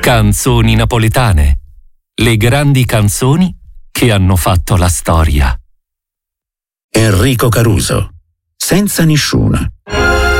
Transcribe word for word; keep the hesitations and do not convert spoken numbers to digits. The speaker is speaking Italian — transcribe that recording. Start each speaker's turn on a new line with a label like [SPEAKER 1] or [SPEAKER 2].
[SPEAKER 1] Canzoni napoletane. Le grandi canzoni che hanno fatto la storia.
[SPEAKER 2] Enrico Caruso. Senza nessuno.